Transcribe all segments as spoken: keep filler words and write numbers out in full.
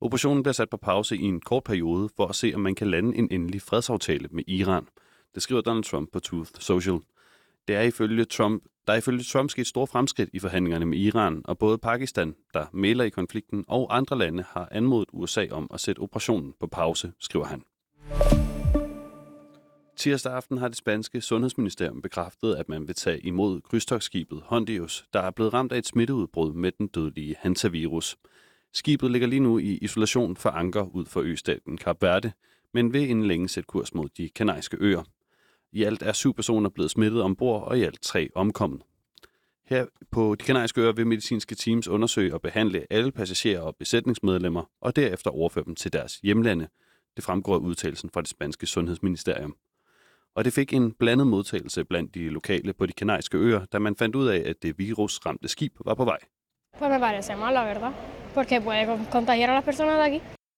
Operationen bliver sat på pause i en kort periode for at se, om man kan lande en endelig fredsaftale med Iran. Det skriver Donald Trump på Truth Social. Det er ifølge Trump, der er ifølge Trump sket store fremskridt i forhandlingerne med Iran, og både Pakistan, der mægler i konflikten, og andre lande har anmodet U S A om at sætte operationen på pause, skriver han. Tirsdag aften har det spanske sundhedsministerium bekræftet, at man vil tage imod krydstogtskibet Hondius, der er blevet ramt af et smitteudbrud med den dødelige hantavirus. Skibet ligger lige nu i isolation for anker ud for østaten Kap Verde, men vil inden længe sætte kurs mod de kanariske øer. I alt er syv personer blevet smittet ombord, og i alt tre omkommet. Her på de kanariske øer vil medicinske teams undersøge og behandle alle passagerer og besætningsmedlemmer, og derefter overføre dem til deres hjemlande. Det fremgår af udtalelsen fra det spanske sundhedsministerium. Og det fik en blandet modtagelse blandt de lokale på de kanariske øer, da man fandt ud af, at det virusramte skib var på vej. Pues me parece mal, la verdad, porque puede contagiar a las personas de aquí.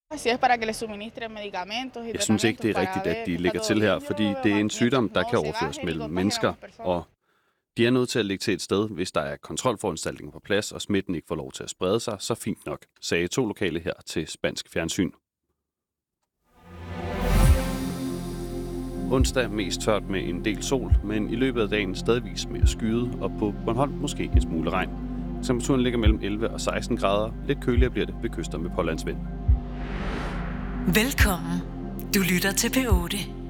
Jeg synes ikke, det er rigtigt, at de ligger til her, fordi det er en sygdom, der kan overføres mellem mennesker, og de er nødt til at ligge til et sted, hvis der er kontrolforanstaltninger på plads, og smitten ikke får lov til at sprede sig, så fint nok, sagde to lokale her til spansk fjernsyn. Onsdag mest tørt med en del sol, men i løbet af dagen stadigvis mere skyet, og på Bornholm måske en smule regn. Temperaturen ligger mellem elleve og seksten grader. Lidt køligere bliver det ved kyster med pålandsvind. Velkommen. Du lytter til P otte.